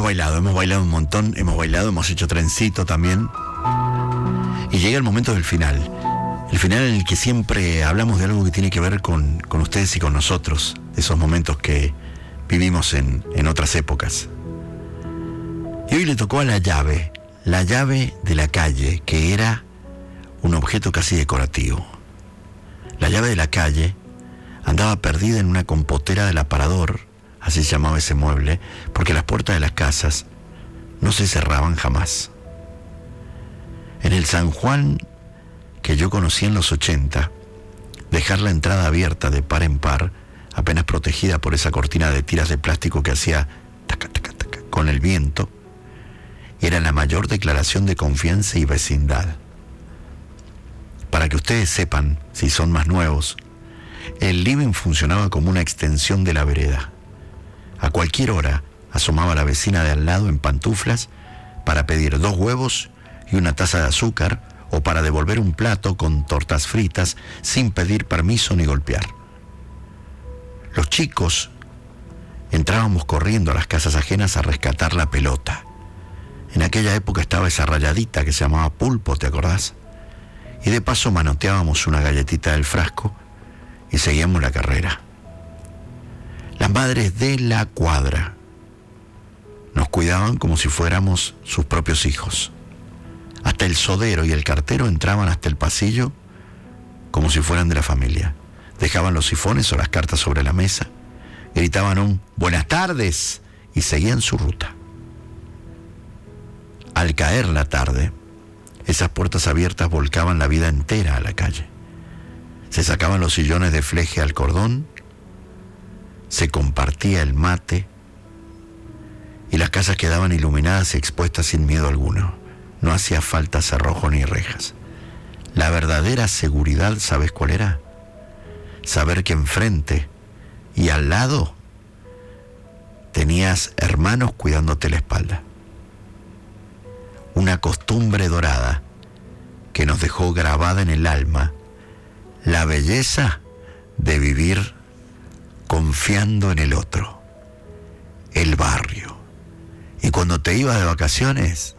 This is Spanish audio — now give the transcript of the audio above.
hemos bailado un montón, hemos hecho trencito también. Y llega el momento del final. El final en el que siempre hablamos de algo que tiene que ver con ustedes y con nosotros. Esos momentos que vivimos en otras épocas. Y hoy le tocó a la llave de la calle, que era un objeto casi decorativo. La llave de la calle andaba perdida en una compotera del aparador, así se llamaba ese mueble, porque las puertas de las casas no se cerraban jamás. En el San Juan que yo conocí en los 80, dejar la entrada abierta de par en par, apenas protegida por esa cortina de tiras de plástico que hacía taca, taca, taca, con el viento, era la mayor declaración de confianza y vecindad. Para que ustedes sepan, si son más nuevos, el living funcionaba como una extensión de la vereda. A cualquier hora asomaba la vecina de al lado en pantuflas para pedir 2 huevos y una taza de azúcar, o para devolver un plato con tortas fritas sin pedir permiso ni golpear. Los chicos entrábamos corriendo a las casas ajenas a rescatar la pelota. En aquella época estaba esa rayadita que se llamaba pulpo, ¿te acordás? Y de paso manoteábamos una galletita del frasco y seguíamos la carrera. Las madres de la cuadra nos cuidaban como si fuéramos sus propios hijos. Hasta el sodero y el cartero entraban hasta el pasillo como si fueran de la familia. Dejaban los sifones o las cartas sobre la mesa, gritaban un «buenas tardes» y seguían su ruta. Al caer la tarde, esas puertas abiertas volcaban la vida entera a la calle. Se sacaban los sillones de fleje al cordón, se compartía el mate y las casas quedaban iluminadas y expuestas sin miedo alguno. No hacía falta cerrojo ni rejas. La verdadera seguridad, ¿sabes cuál era? Saber que enfrente y al lado tenías hermanos cuidándote la espalda. Una costumbre dorada que nos dejó grabada en el alma la belleza de vivir confiando en el otro, el barrio. Y cuando te ibas de vacaciones,